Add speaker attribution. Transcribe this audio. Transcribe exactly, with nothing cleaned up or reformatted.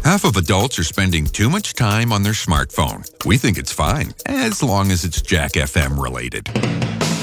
Speaker 1: Half of adults are spending too much time on their smartphone. We think it's fine, as long as it's Jack F M related.